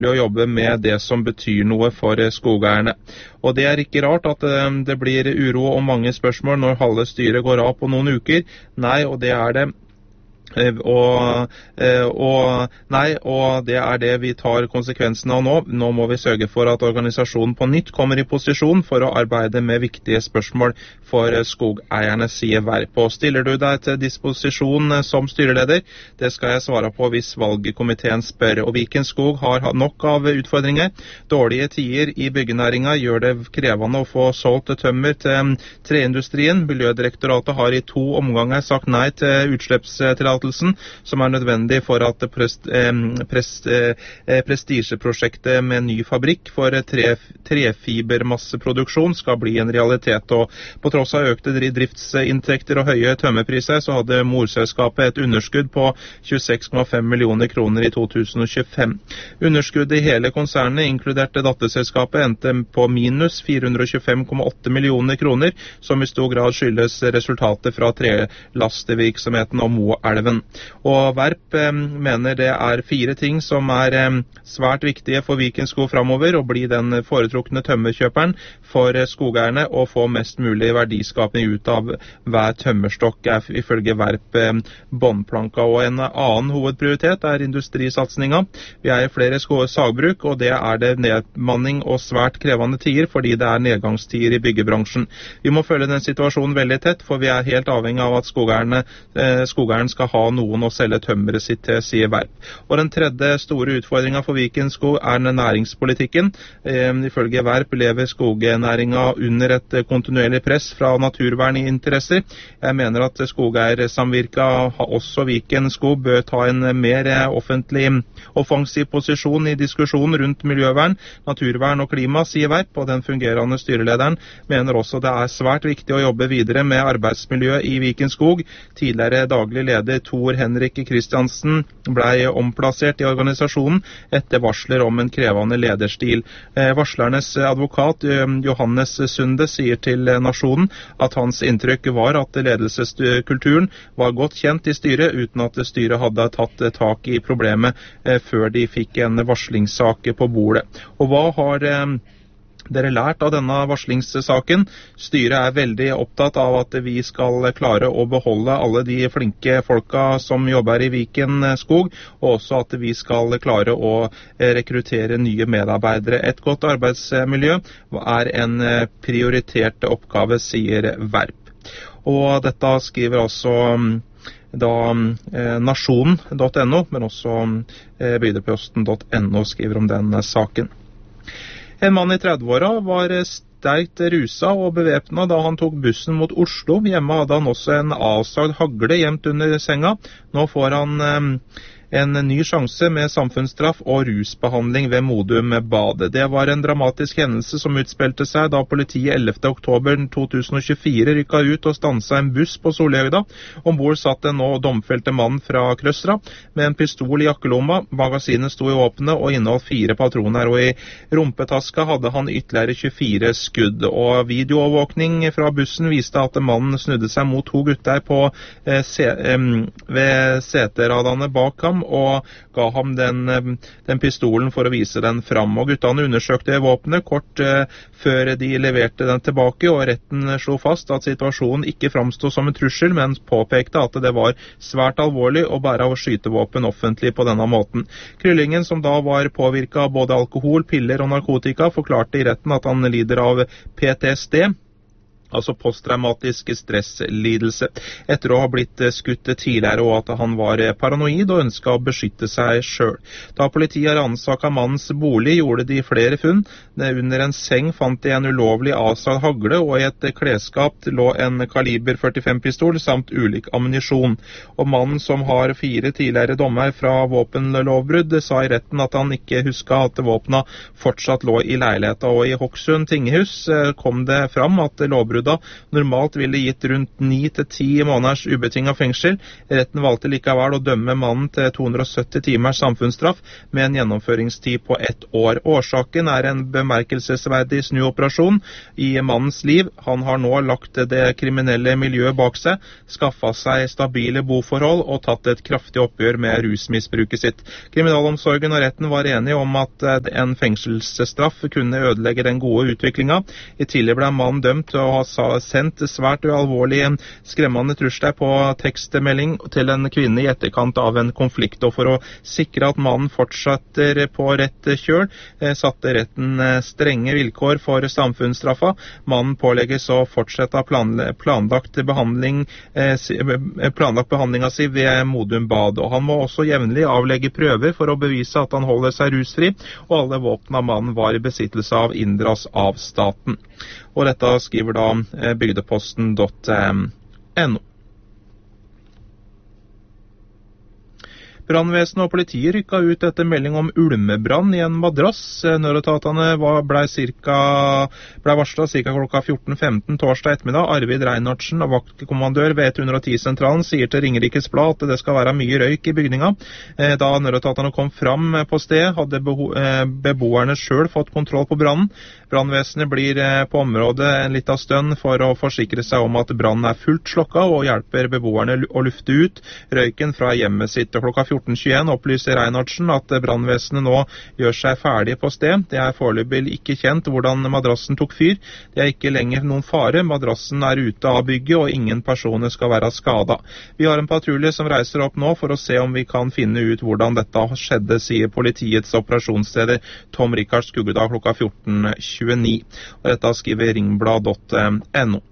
å jobbe med det som betyr noe for skogeierne. Og det ikke rart at det blir uro og mange spørsmål når halve styret går av på noen uker. Nei, og det det. Og det det vi tar konsekvensen av nå. Nå må vi sørge for at organisasjonen på nytt kommer i posisjon for å arbeide med viktige spørsmål for skogeierne, sier Verp. Og stiller du deg til disposisjon som styreleder? Det skal jeg svare på hvis valgkomiteen spør. Og Viken Skog har hatt nok av utfordringer. Dårlige tider i byggenæringa gjør det krevende å få solgt tømmer til treindustrien. Miljødirektoratet har i 2 omganger sagt nei til utslippstillatelse som nødvendig for at prestisjeprosjektet med ny fabrikk for trefibermasseproduksjon skal bli en realitet. Og på tross av økte driftsinntekter og høye tømmerpriser, så hadde morselskapet et underskudd på 26,5 millioner kroner i 2025. Underskuddet i hele konsernet, inkludert datterselskapet, endte på minus 425,8 millioner kroner, som i stor grad skyldes resultatet fra trelastevirksomheten og Moelven. Og Verp mener det 4 ting som svært viktige for Viken Skog fremover, å bli den foretrukne tømmerkjøperen for skogeierne og få mest mulig verdiskapning ut av hver tømmerstokk, ifølge Verp båndplanka. Og en annen hovedprioritet industrisatsninga. Vi i flere sagbruk, og det det nedmanning og svært krevende tider fordi det nedgangstider i byggebransjen. Vi må følge den situasjonen veldig tett, for vi helt avhengig av at skogeieren skal ha noen å selge tømmeret sitt til, sier Verp. Og den tredje store utfordringen for Viken Skog næringspolitikken. Ifølge Verp lever skognæringa under et kontinuerlig press fra naturverninteresser. Jeg mener at skogeiersamvirka, også Viken Skog, bør ta en mer offensiv posisjon i diskusjonen rundt miljøvern, naturvern og klima, sier Verp, og den fungerende styrelederen mener også det svært viktig å jobbe videre med arbeidsmiljøet i Viken Skog. Tidligere daglig leder Tor Henrik Kristiansen ble omplassert i organisasjonen etter varsler om en krevende lederstil. Varslernes advokat Johannes Sunde sier til Nasjonen at hans inntrykk var at ledelseskulturen var godt kjent i styret, uten at styret hadde tatt tak i problemet før de fikk en varslingssak på bordet. Og hva har dere lært av denne varslingssaken? Styret veldig opptatt av at vi skal klare å beholde alle de flinke folka som jobber i Viken Skog, og også at vi skal klare å rekruttere nye medarbeidere. Et godt arbeidsmiljø en prioritert oppgave, sier Verp. Og dette skriver altså nasjonen.no, men også Bygdeposten.no skriver om den saken. En mann i 30-åra var sterkt rusa og bevæpnet da han tok bussen mot Oslo. Hjemme hadde han også en avsagd hagle gjemt under senga. Nå får han en ny sjanse med samfunnsstraff og rusbehandling ved Modum Bade. Det var en dramatisk hendelse som utspilte seg da politiet 11. oktober 2024 rykket ut og stanset en buss på Solhjøgda. Ombord satt en nå domfelte mann fra Krøsra med en pistol i jakkelomma. Magasinet sto i åpne og inneholdt 4 patroner, og i rumpetaska hadde han ytterligere 24 skudd. Og videoovervåkning fra bussen viste at mannen snudde seg mot 2 gutter ved seteradene bak ham og ga ham den pistolen for å vise den fram. Og guttene undersøkte våpenet kort før de leverte den tilbake, og retten slo fast at situasjonen ikke framstod som en trussel, men påpekte at det var svært alvorlig å bære av skytevåpen offentlig på denne måten. Kryllingen, som da var påvirket av både alkohol, piller og narkotika, forklarte i retten at han lider av PTSD, altså posttraumatisk stresslidelse, etter å ha blitt skutt tidligere, og at han var paranoid og ønsket å beskytte seg selv. Da politiet ransaket mannens bolig, gjorde de flere funn. Under en seng fant de en ulovlig avsagd hagle, og i et klesskap lå en kaliber 45-pistol samt ulik ammunisjon. Og mannen, som har 4 tidligere dommer fra våpenlovbrudd, sa i retten at han ikke husket at våpna fortsatt lå i leiligheten, og i Hokksund tinghus kom det fram at lovbrudd Florida normalt ville gitt rundt 9 til 10 måneders ubetinget fengsel. Retten valgte likevel å dømme mannen til 270 timers samfunnsstraff med en gjennomføringstid på 1 år. Årsaken er en bemerkelsesverdig snuoperasjon i mannens liv. Han har nå lagt det kriminelle miljøet bak seg, skaffet seg stabile boforhold og tatt et kraftig oppgjør med rusmisbruket sitt. Kriminalomsorgen og retten var enige om at en fengselsstraff kunne ødelegge den gode utviklingen. I tillegg ble mannen dømt til å ha sendt svært alvorlige, skremmende trusler på tekstmelding til en kvinne i etterkant av en konflikt. Og for å sikre at mannen fortsetter på rett kjøl, satte retten strenge vilkår for samfunnsstraffa. Mannen pålegges å fortsette planlagt behandlinga si ved Modum Bad, og han må også jevnlig avlegge prøver for å bevise at han holder seg rusfri, og alle våpen av mannen var i besittelse av inndras av staten. Og dette skriver da bygdeposten.no. Brannvesenet og politiet rykket ut etter melding om ulmebrann i en madrass. Nødetatene ble varslet ca. klokka 14.15 torsdag ettermiddag. Arvid Reinhardsen, vaktkommandør ved 110-sentralen, sier til Ringerikes Blad at det skal være mye røyk i bygninga. Da nødetatene kom fram på stedet, hadde beboerne selv fått kontroll på brannen. Brannvesenet blir på området en liten stund for å forsikre seg om at brannen er fullt slokket, og hjelper beboerne å lufte ut røyken fra hjemmet sitt. Og klokka 14.21 opplyser Reinhardsen at brannvesenet nå gjør seg ferdig på sted. Det er foreløpig ikke kjent hvordan madrassen tok fyr. Det er ikke lenger noen fare. Madrassen er ute av bygget, og ingen personer skal være skadet. Vi har en patrulje som reiser opp nå for å se om vi kan finne ut hvordan dette skjedde, sier politiets operasjonsleder Tom Rikard Skuggedal klokka 14.29. Og dette skriver ringblad.no.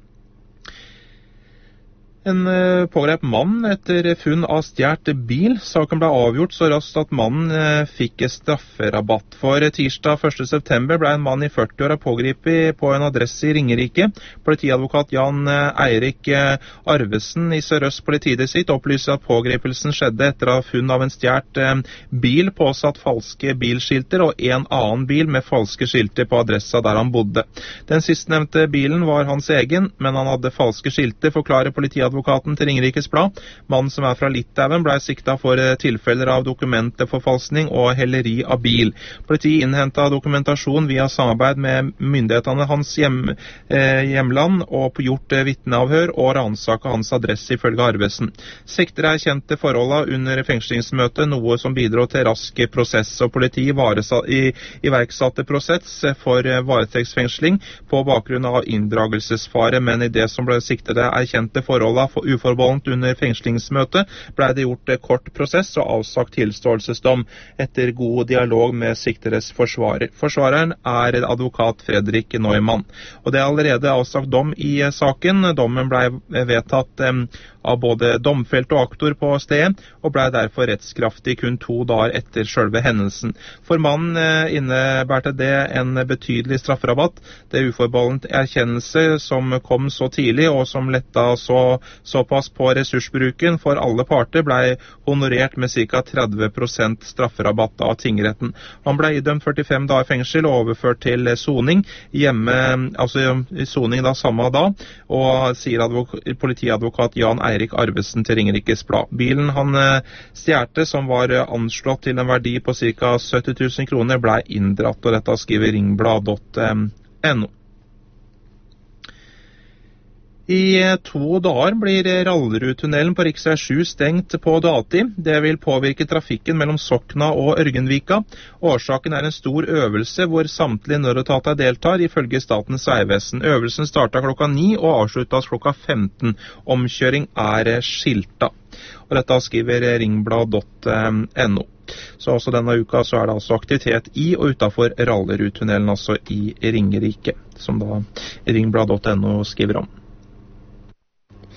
En pågrep mann etter funn av stjert bil. Saken ble avgjort så raskt at mannen fikk strafferabatt. For tirsdag 1. september ble en mann i 40-åra pågrepet på en adresse i Ringerike. Politiadvokat Jan Eirik Arvesen i Sør-Øst politidistrikt opplyser at pågrepelsen skjedde etter å ha funn av en stjert bil påsatt falske bilskilter og en annen bil med falske skilter på adressa der han bodde. Den sistnevnte bilen var hans egen, men han hadde falske skilter, forklarer politiadvokaten til Ringerikes Blad. Mannen som er fra Litauen ble siktet for tilfeller av dokumentforfalskning og helleri av bil. Politiet innhentet dokumentasjon via samarbeid med myndighetene hans hjemland og gjort vitneavhør og ransaket hans adresse ifølge Arvesen. Siktere erkjente forholdene under fengslingsmøtet, noe som bidro til rask prosess, og politiet iverksatte prosess for varetektsfengsling på bakgrunn av inndragelsesfare, men i det som ble siktede erkjente forholdene for uforbeholdent under fengslingsmøtet, ble det gjort kort prosess og avsagt tilståelsesdom etter god dialog med sikteres forsvarer. Forsvareren er advokat Fredrik Neumann. Og det er allerede avsagt dom i saken. Dommen ble vedtatt av både domfelt og aktor på stedet, og ble derfor rettskraftig kun 2 dager etter selve hendelsen. For mannen innebærte det en betydelig strafferabatt. Det uforbeholdent erkjennelse som kom så tidlig, og som letta såpass på ressursbruken for alle parter, ble honorert med ca. 30% strafferabatt av tingretten. Han ble idømt 45 dager fengsel og overført til soning hjemme, altså soning da samme dag, og sier politiadvokat Jan Eirik Arvesen til Ringerikes Blad. Bilen han stjerte, som var anslått til en verdi på ca. 70 000 kroner, ble inndratt, og dette skriver ringblad.no. I 2 dager blir Rallerudtunnelen på Riksvei 7 stengt på dagtid. Det vil påvirke trafikken mellom Sokna og Ørgenvika. Årsaken er en stor øvelse hvor samtlige nødetater deltar, ifølge Statens vegvesen. Øvelsen startet klokka 9 og avsluttes klokka 15. Omkjøring er skilta. Og dette skriver ringblad.no. Så også denne uka så er det altså aktivitet i og utenfor Rallerudtunnelen, altså i Ringerike, som da ringblad.no skriver om.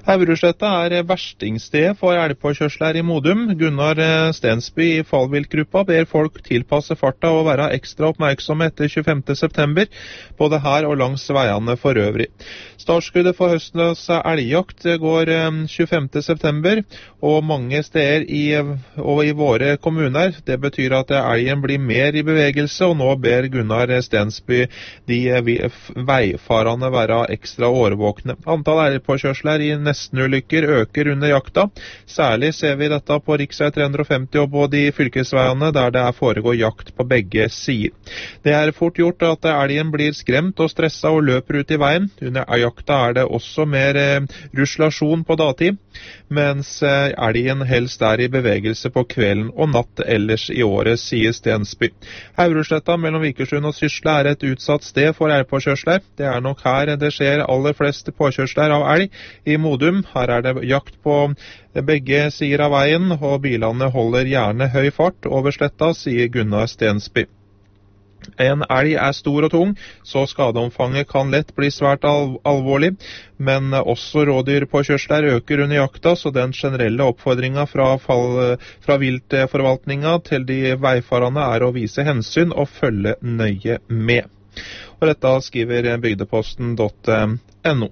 Aursletta verstingssted for elgpåkjørsler i Modum. Gunnar Stensby i Fallviltgruppa ber folk tilpasse farta og være ekstra oppmerksomme etter 25. september, både her og langs veiene for øvrig. Startskuddet for høstens elgjakt går 25. september, og mange steder i våre kommuner. Det betyr at elgen blir mer i bevegelse, og nå ber Gunnar Stensby de veifarende være ekstra årvåkne. Antall elgpåkjørsler i nestenulykker øker under jakta. Særlig ser vi dette på riksvei 350 og på de fylkesveiene der det foregår jakt på begge sider. Det fort gjort at elgen blir skremt og stresset og løper ut i veien. Under jakta det også mer ruslasjon på dagtid, mens elgen helst i bevegelse på kvelden og natt ellers i året, sier Stensby. Aursletta mellom Vikersund og Sysla et utsatt sted for elgpåkjørsler. Det nok her det skjer aller flest påkjørsler av elg i Modum. Her det jakt på begge sider av veien, og bilene holder gjerne høy fart over sletta, sier Gunnar Stensby. En elg stor og tung, så skadeomfanget kan lett bli svært alvorlig, men også rådyrpåkjørsler øker under jakta, så den generelle oppfordringen fra viltforvaltninga til de veifarende å vise hensyn og følge nøye med. Og dette skriver bygdeposten.no.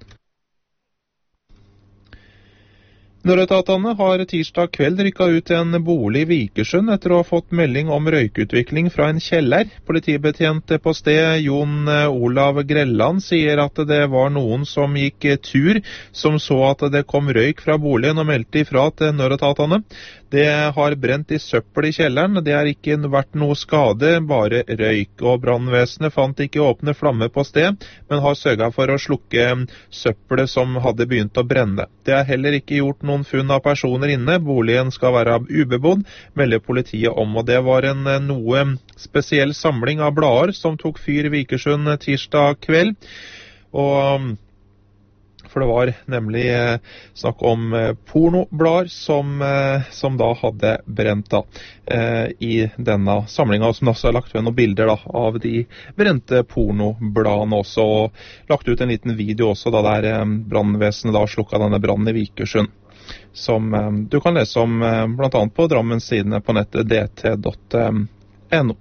Nødetatene har tirsdag kveld rykket ut til en bolig i Vikersund etter å ha fått melding om røykutvikling fra en kjeller. Politibetjent på sted Jon Olav Grelland sier at det var noen som gikk tur, som så at det kom røyk fra boligen og meldte ifra til nødetatene. Det har brent i søppel i kjelleren. Det ikke vært noe skade, bare røyk. Og brannvesenet fant ikke åpne flamme på sted, men har sørget for å slukke søppelet som hadde begynt å brenne. Det heller ikke gjort noen funn av personer inne. Boligen skal være ubebodd, melder politiet om. Og det var en noe spesiell samling av blader som tok fyr i Vikersund tirsdag kveld. For det var nemlig snakk om pornoblader som da hadde brent i denne samlingen, og som også har lagt ved noen bilder av de brente pornobladene også, og lagt ut en liten video også der brannvesenet slukket denne brannen i Vikersund, som du kan lese om blant annet på Drammens sidene på nettet dt.no.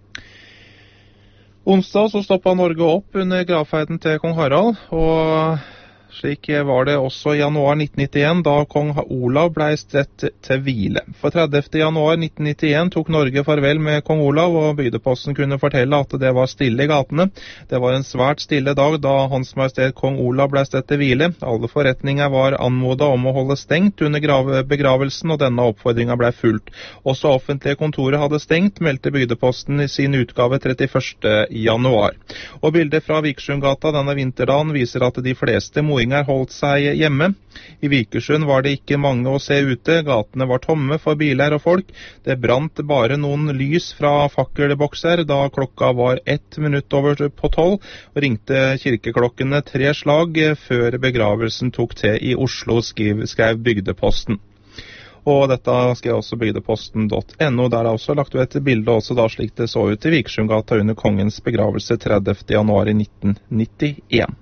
Onsdag så stoppet Norge opp under gravferden til kong Harald, og slik var det også i januar 1991, da kong Olav ble stedt til hvile. For 30. januar 1991 tok Norge farvel med kong Olav, og bygdeposten kunne fortelle at det var stille i gatene. Det var en svært stille dag da Hans Majestet kong Olav ble stedt til hvile. Alle forretninger var anmodet om å holde stengt under begravelsen, og denne oppfordringen ble fulgt. Også offentlige kontorer hadde stengt, meldte bygdeposten i sin utgave 31. januar. Og bildet fra Vikersundgata denne vinterdagen viser at de fleste moinger holdt seg hjemme. I Vikersund var det ikke mange å se ute. Gatene var tomme for biler og folk. Det brant bare noen lys fra fakkelbokser da klokka var 1 minutt over på 12, og ringte kirkeklokkene 3 slag før begravelsen tok til i Oslo, skrev Bygdeposten. Og dette skrev også bygdeposten.no, der også lagt ut et bilde også da slik det så ut i Vikersundgata under kongens begravelse 30. januar 1991.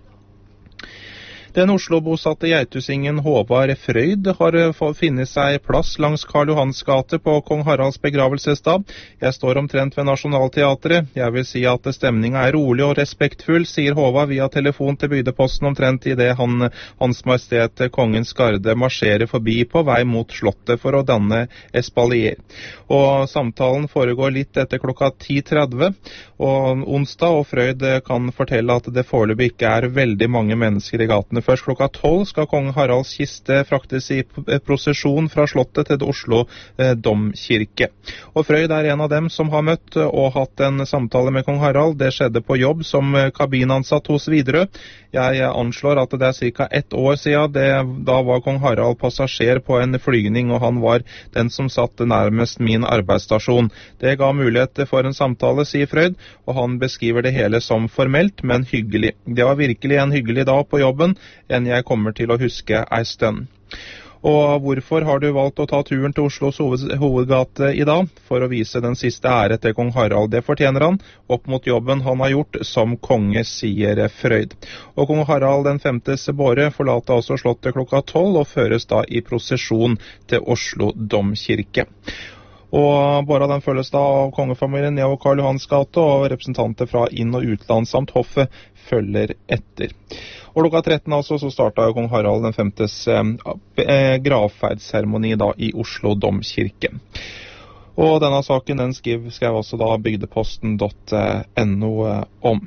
Den Oslo-bosatte geitusingen Håvard Frøyd har funnet seg plass langs Karl Johans gate på kong Haralds begravelsesdag. Jeg står omtrent ved Nationaltheatret. Jeg vil si at stemningen rolig og respektfull, sier Håvard via telefon til bygdeposten omtrent i det Hans Majestet Kongens Garde marsjerer forbi på vei mot slottet for å danne espalier. Og samtalen foregår litt etter klokka 10:30 og onsdag, og Frøyd kan fortelle at det foreløpig ikke veldig mange mennesker i gatene. Først klokka 12 skal kong Haralds kiste fraktes i prosesjon fra slottet til Oslo domkirke. Og Frøyd en av dem som har møtt og hatt en samtale med kong Harald. Det skjedde på jobb som kabinansatt hos Widerøe. Jeg anslår at det ca. 1 år siden. Da var kong Harald passasjer på en flygning, og han var den som satt nærmest min arbeidsstasjon. Det ga mulighet for en samtale, sier Frøyd, og han beskriver det hele som formelt, men hyggelig. Det var virkelig en hyggelig dag på jobben, enn jeg kommer til å huske en stund. Og hvorfor har du valgt å ta turen til Oslos hovedgate i dag? For å vise den siste ære til kong Harald. Det fortjener han, opp mot jobben han har gjort som konge, sier Frøyd. Og kong Harald den 5. båre forlater altså slottet klokka 12 og føres da i prosesjon til Oslo domkirke. Og båra den følges da av kongefamilien ned over Karl Johans gate, og representanter fra inn- og utland samt hoffet følger etter. Og klokka 13 altså, så startet kong Harald den 5. gravferdsseremoni da i Oslo domkirke. Og denne saken den skrev også da bygdeposten.no om.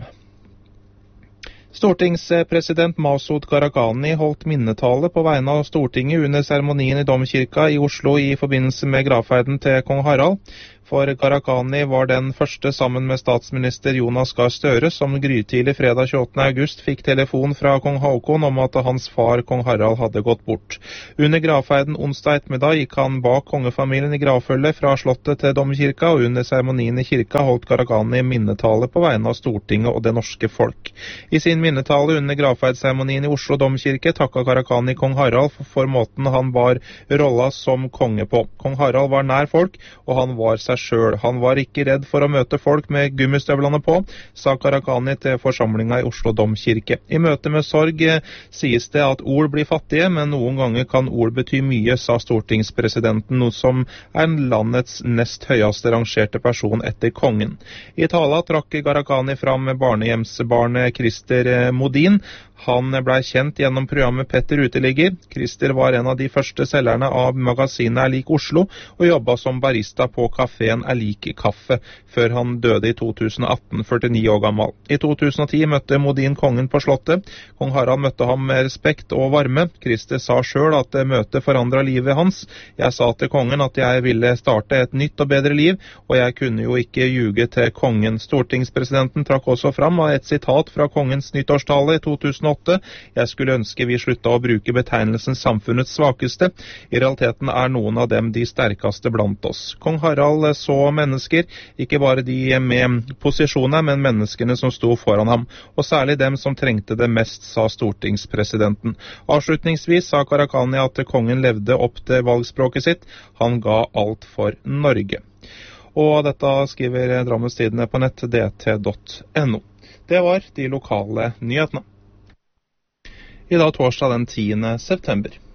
Stortingspresident Masud Gharahkhani holdt minnetale på vegne av Stortinget under seremonien i domkirka i Oslo i forbindelse med gravferden til kong Harald. For Gharahkhani var den første sammen med statsminister Jonas Gahr Støre som grytidlig fredag 28. august fikk telefon fra kong Haakon om at hans far kong Harald hadde gått bort. Under gravferden onsdag ettermiddag gikk han bak kongefamilien i gravfølge fra slottet til domkirka, og under seremonien i kirka holdt Gharahkhani minnetale på vegne av Stortinget og det norske folk. I sin minnetale under gravferdsseremonien i Oslo domkirke takket Gharahkhani kong Harald for måten han bar rolla som konge på. Kong Harald var nær folk, og han var seg selv. Han var ikke redd for å møte folk med gummistøvlene på, sa Gharahkhani til forsamlinga i Oslo domkirke. I møte med sorg sies det at ord blir fattige, men noen ganger kan ord bety mye, sa stortingspresidenten, noe som er landets nest høyeste rangerte person etter kongen. I tala trakk Gharahkhani fram barnehjemsbarnet Christer Modin. Han ble kjent gjennom programmet Petter Uteligger. Christer var en av de første selgerne av magasinet Er lik Oslo, og jobbet som barista på kaféen Er lik kaffe, før han døde i 2018, 49 år gammel. I 2010 møtte Modin kongen på slottet. Kong Harald møtte ham med respekt og varme. Christer sa selv at møtet forandret livet hans. Jeg sa til kongen at jeg ville starte et nytt og bedre liv, og jeg kunne jo ikke ljuge til kongen. Stortingspresidenten trakk også fram et sitat fra kongens nyttårstale i 2008. Jeg skulle ønske vi slutta å bruke betegnelsen samfunnets svakeste. I realiteten er noen av dem de sterkeste blant oss. Kong Harald så mennesker, ikke bare de med posisjoner, men menneskene som sto foran ham, og særlig dem som trengte det mest, sa stortingspresidenten. Avslutningsvis sa Gharahkhani at kongen levde opp til valgspråket sitt. Han ga alt for Norge. Og dette skriver Drammens Tidende på nett dt.no. Det var de lokale nyhetene. I dag torsdag den 10. september.